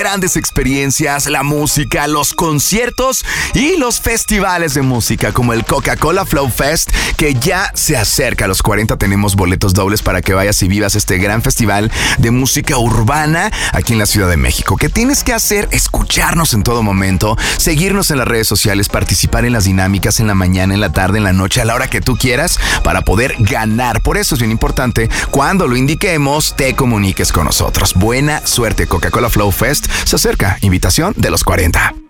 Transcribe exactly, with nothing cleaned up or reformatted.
Grandes experiencias, la música, los conciertos y los festivales de música como el Coca-Cola Flow Fest, que ya se acerca a los cuarenta. Tenemos boletos dobles para que vayas y vivas este gran festival de música urbana aquí en la Ciudad de México. ¿Qué tienes que hacer? Escucharnos en todo momento, seguirnos en las redes sociales, participar en las dinámicas en la mañana, en la tarde, en la noche, a la hora que tú quieras para poder ganar. Por eso es bien importante, cuando lo indiquemos, te comuniques con nosotros. Buena suerte. Coca-Cola Flow Fest se acerca. Invitación de los cuarenta.